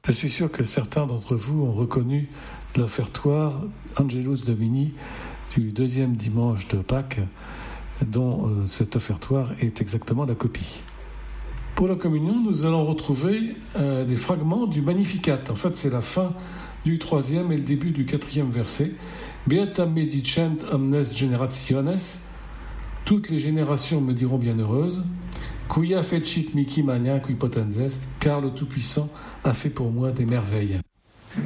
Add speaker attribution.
Speaker 1: Je suis sûr que certains d'entre vous ont reconnu l'offertoire Angelus Domini du deuxième dimanche de Pâques, dont cet offertoire est exactement la copie. Pour la communion, nous allons retrouver des fragments du Magnificat. En fait, c'est la fin du 3e et le début du 4e verset. Beata me dicent omnes generationes, toutes les générations me diront bienheureuses. Quia fecit mihi magna qui potens est, car le Tout-Puissant a fait pour moi des merveilles.